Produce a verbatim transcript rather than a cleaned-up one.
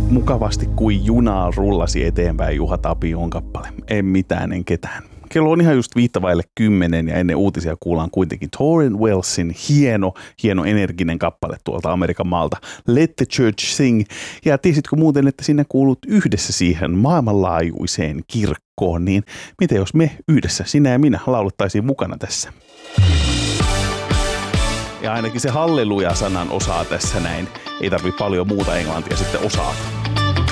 mukavasti kuin junaa rullasi eteenpäin Juha Tapion kappale. En mitään, en ketään. Kello on ihan just viittavaille kymmenen ja ennen uutisia kuullaan kuitenkin Tauren Wellsin hieno, hieno energinen kappale tuolta Amerikan maalta. Let the Church Sing. Ja tiesitkö muuten, että sinne kuulut yhdessä siihen maailmanlaajuiseen kirkkoon, niin mitä jos me yhdessä, sinä ja minä, laulettaisiin mukana tässä? Ja ainakin se halleluja-sanan osaa tässä näin. Ei tarvitse paljon muuta englantia sitten osaa.